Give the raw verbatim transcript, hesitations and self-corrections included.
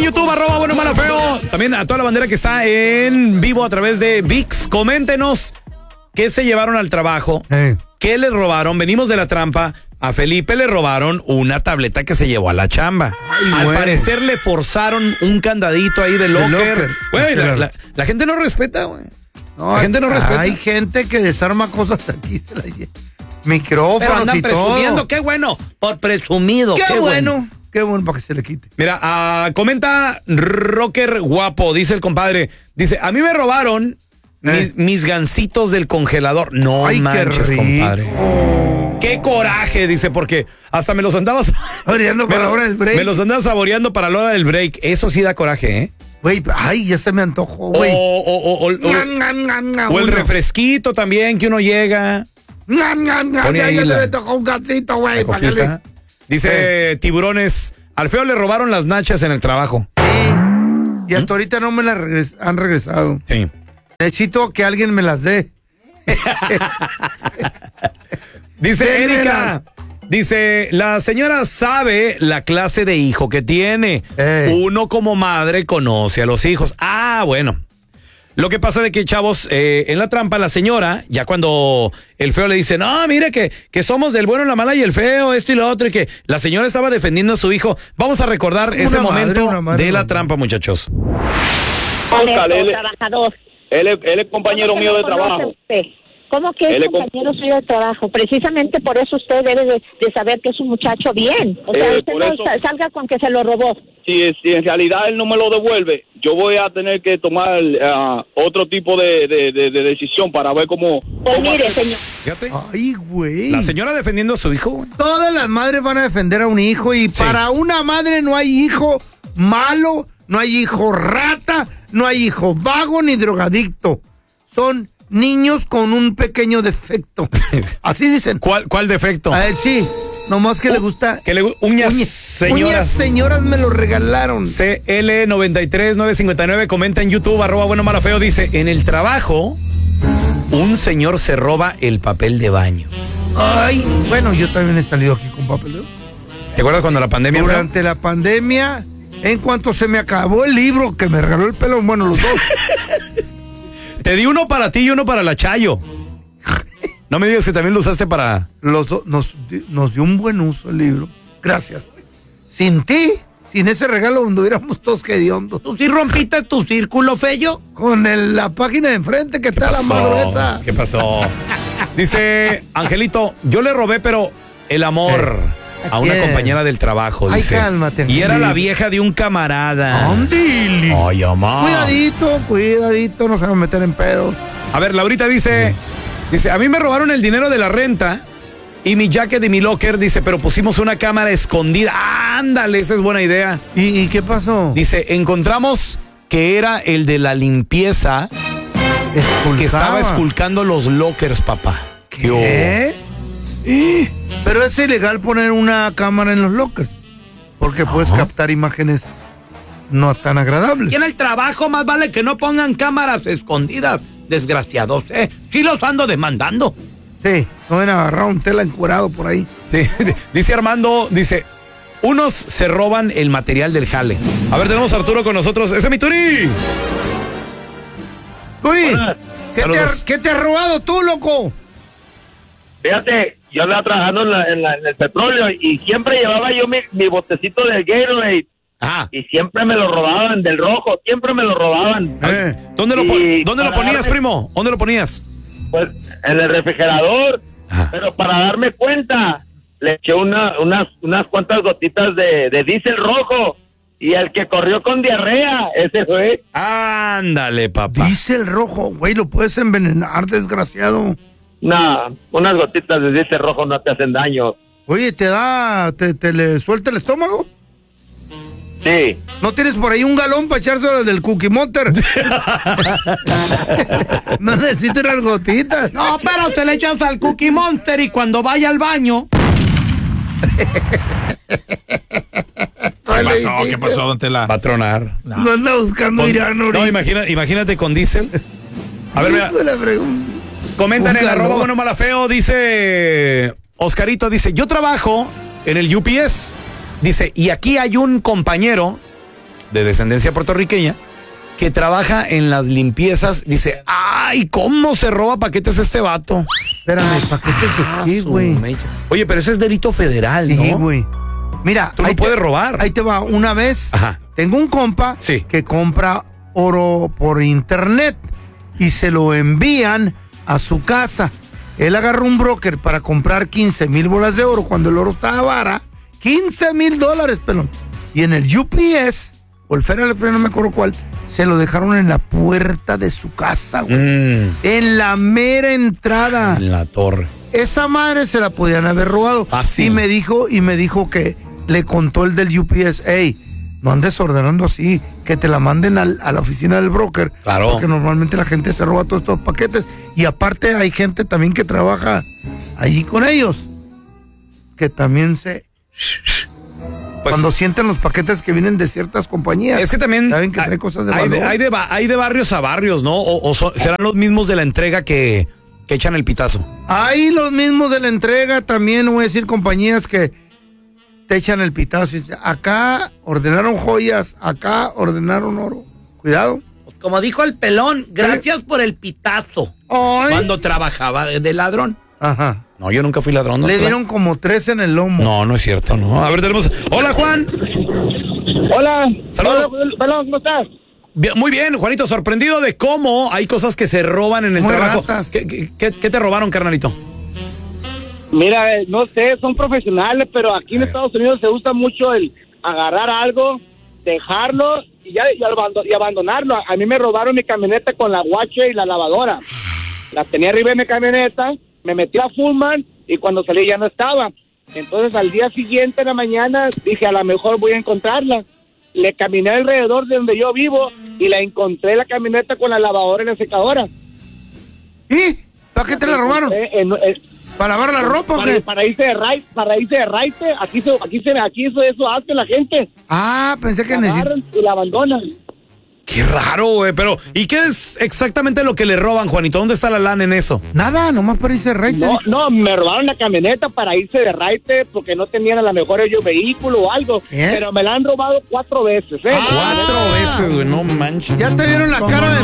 en YouTube, arroba bueno, malo, feo. También a toda la bandera que está en vivo a través de ViX. Coméntenos qué se llevaron al trabajo, hey. qué les robaron. Venimos de la trampa. A Felipe le robaron una tableta que se llevó a la chamba. Ay, Al bueno. parecer le forzaron un candadito ahí de locker. locker. Güey, la, la, la gente no respeta, güey. No, la gente no respeta. Hay gente que desarma cosas aquí, se la lleva. Micrófonos Pero andan y presumiendo, todo. Qué bueno, por presumido. Qué, qué bueno. bueno. Qué bueno para que se le quite. Mira, uh, comenta Rocker Guapo, dice el compadre. Dice, a mí me robaron eh. mis, mis gancitos del congelador. No Ay, manches, qué compadre. Qué coraje, dice, porque hasta me los andaba saboreando para la hora del break. Me los andaba saboreando para la hora del break. Eso sí da coraje, ¿eh? Güey, ay, ya se me antojó, güey. O, o, o, o, o, o el refresquito también que uno llega. Ya, ya, ya le tocó un gatito, güey. Dice, sí. Tiburones, al feo le robaron las nachas en el trabajo. Sí, y hasta ¿Mm? ahorita no me las regres- han regresado. Sí. Necesito que alguien me las dé. Dice Erika, dice, la señora sabe la clase de hijo que tiene. Ey. Uno como madre conoce a los hijos. Ah, bueno. Lo que pasa de que, chavos, eh, en la trampa la señora, ya cuando el feo le dice, no, mire que, que somos del bueno, la mala y el feo, esto y lo otro, y que la señora estaba defendiendo a su hijo. Vamos a recordar una ese madre, momento madre, de la trampa, muchachos. Él, él, trabajador. Él, él, él es compañero mío de trabajo. Usted? ¿Cómo que es compañero suyo de trabajo? Precisamente por eso usted debe de, de saber que es un muchacho bien. O sea, eh, usted no eso, salga con que se lo robó. Si, si en realidad él no me lo devuelve, yo voy a tener que tomar uh, otro tipo de, de, de, de decisión para ver cómo... Pues cómo mire, hacer. señor. Fíjate. Ay, güey. La señora defendiendo a su hijo, güey. Todas las madres van a defender a un hijo y sí. Para una madre no hay hijo malo, no hay hijo rata, no hay hijo vago ni drogadicto. Son niños con un pequeño defecto. Así dicen. ¿Cuál, cuál defecto? A ver, sí. Nomás que uh, le gusta. Que le uñas, uñas señoras. Uñas señoras me lo regalaron. C L nueve tres nueve cinco nueve comenta en YouTube, arroba bueno, malo, feo. Dice, en el trabajo, un señor se roba el papel de baño. Ay, bueno, yo también he salido aquí con papel de baño. ¿Te acuerdas cuando la pandemia? Durante fue? la pandemia, en cuanto se me acabó el libro que me regaló el pelo, bueno, los dos. Te di uno para ti y uno para la Chayo. No me digas que también lo usaste para... Los dos, nos, nos dio un buen uso el libro. Gracias. Sin ti, sin ese regalo, anduviéramos todos hediondos. ¿Tú sí rompiste tu círculo, Fello? Con el, la página de enfrente que está pasó? la madruesa. ¿Qué pasó? Dice Angelito, yo le robé, pero el amor... A una compañera del trabajo, dice. Ay, cálmate. Y era la vieja de un camarada. ¡Andili! Ay, mamá. Cuidadito, cuidadito, no se va a meter en pedos. A ver, Laurita dice, mm. dice, a mí me robaron el dinero de la renta y mi jacket y mi locker, dice, pero pusimos una cámara escondida. ¡Ah, ándale! Esa es buena idea. ¿Y, ¿Y qué pasó? Dice, encontramos que era el de la limpieza Esculcaba. que estaba esculcando los lockers, papá. ¿Qué? ¿Y? Pero es ilegal poner una cámara en los lockers, porque puedes Ajá. captar imágenes no tan agradables. Y en el trabajo más vale que no pongan cámaras escondidas, desgraciados, ¿eh? Sí los ando demandando. Sí, no ven a agarrar un tela encuerado por ahí. Sí, dice Armando, dice, unos se roban el material del jale. A ver, tenemos a Arturo con nosotros. ¡Ese es mi Turi! Turi, ¿qué te, ¿qué te has robado tú, loco? Fíjate, yo andaba trabajando en, la, en, la, en el petróleo y siempre llevaba yo mi, mi botecito de Gatorade. Ah. Y siempre me lo robaban del rojo, siempre me lo robaban. Eh. ¿Dónde, lo, ¿dónde lo ponías, darme, primo? ¿Dónde lo ponías? Pues en el refrigerador. Ah. Pero para darme cuenta, le eché una, unas, unas cuantas gotitas de, de diésel rojo. Y el que corrió con diarrea, ese fue. Ándale, papá. Diésel rojo, güey, lo puedes envenenar, desgraciado. No, unas gotitas de diésel rojo no te hacen daño. Oye, ¿te da, te, te le suelta el estómago? Sí. ¿No tienes por ahí un galón para echarse del Cookie Monster? No necesito unas gotitas. No, pero se le echas al Cookie Monster y cuando vaya al baño... ¿Qué pasó? ¿Qué pasó, don Tela? Va a tronar. No, no anda buscando ir a No, imagina, imagínate con diésel. A ver, mira. Comentan en arroba bueno mala feo, dice Oscarito, dice, yo trabajo en el U P S, dice, y aquí hay un compañero de descendencia puertorriqueña, que trabaja en las limpiezas. Dice, ay, ¿cómo se roba paquetes este vato? Espérame, ¿paquetes de qué, güey? Oye, pero eso es delito federal, ¿no? Sí, güey. Mira, tú no puedes robar. Ahí te va, una vez, Ajá. tengo un compa sí. que compra oro por internet y se lo envían a su casa. Él agarró un broker para comprar quince mil bolas de oro cuando el oro estaba vara. quince mil dólares, pelón. Y en el U P S, o el Federal Express, no me acuerdo cuál, se lo dejaron en la puerta de su casa, güey. Mm. En la mera entrada. En la torre. Esa madre se la podían haber robado. Fácil. Y me dijo, y me dijo que le contó el del U P S, hey, no andes ordenando así, que te la manden al, a la oficina del broker. Claro. Porque normalmente la gente se roba todos estos paquetes. Y aparte hay gente también que trabaja allí con ellos, que también se... Pues, cuando sienten los paquetes que vienen de ciertas compañías. Es que también saben que trae cosas de hay, valor. de, hay, de, hay de barrios a barrios, ¿no? O, o son, serán los mismos de la entrega que, que echan el pitazo. Hay los mismos de la entrega también, voy a decir, compañías que te echan el pitazo. Acá ordenaron joyas, acá ordenaron oro. Cuidado. Como dijo el pelón, gracias ¿Eh? por el pitazo. Ay. Cuando trabajaba de, de ladrón. Ajá. No, yo nunca fui ladrón. No, Le claro. dieron como tres en el lomo. No, no es cierto, no. A ver, tenemos... Hola, Juan. Hola. Saludos. Hola, pelón, ¿cómo estás? Bien, muy bien, Juanito, sorprendido de cómo hay cosas que se roban en el Muy trabajo. ¿Qué, qué, ¿Qué te robaron, carnalito? Mira, no sé, son profesionales, pero aquí en Estados Unidos se usa mucho el agarrar algo, dejarlo y ya y, abando, y abandonarlo. A mí me robaron mi camioneta con la guache y la lavadora. La tenía arriba de mi camioneta, me metí a Fullman y cuando salí ya no estaba. Entonces al día siguiente en la mañana dije, a lo mejor voy a encontrarla. Le caminé alrededor de donde yo vivo y la encontré la camioneta con la lavadora y la secadora. ¿Y? ¿Para qué te la robaron? En, en, ¿Para lavar la ropa para, o qué? Para irse de raite, para irse de raite. Aquí se, aquí se, aquí eso, eso hace la gente. Ah, pensé que necesitan. Y la abandonan. Qué raro, güey, pero ¿y qué es exactamente lo que le roban, Juanito? ¿Dónde está la lana en eso? Nada, nomás para irse de raite. No, no, me robaron la camioneta para irse de raite porque no tenían a lo mejor ellos vehículo o algo, ¿Eh? pero me la han robado cuatro veces, ¿eh? Ah, cuatro veces, güey, no manches. Ya te vieron la cara de